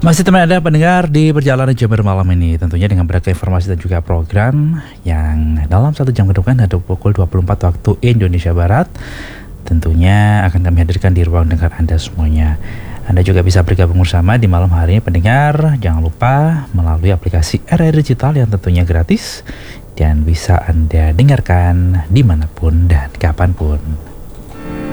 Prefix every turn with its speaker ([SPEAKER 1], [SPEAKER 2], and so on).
[SPEAKER 1] Masih teman Anda pendengar di Perjalanan Jember malam ini, tentunya dengan beragam informasi dan juga program yang dalam 1 jam ke depan ada pukul 24 waktu Indonesia Barat. Tentunya akan kami hadirkan di ruang dengar Anda semuanya. Anda juga bisa bergabung bersama di malam hari ini pendengar. Jangan lupa melalui aplikasi RRI Digital yang tentunya gratis dan bisa Anda dengarkan dimanapun dan kapanpun.